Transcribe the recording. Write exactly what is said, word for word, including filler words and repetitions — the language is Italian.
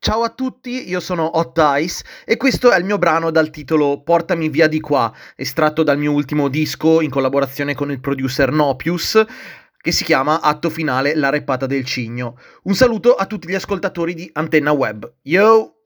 Ciao a tutti, io sono Hot Ice e questo è il mio brano dal titolo Portami via di qua, estratto dal mio ultimo disco in collaborazione con il producer Nopius, che si chiama Atto Finale, la repata del cigno. Un saluto a tutti gli ascoltatori di Antenna Web. Yo!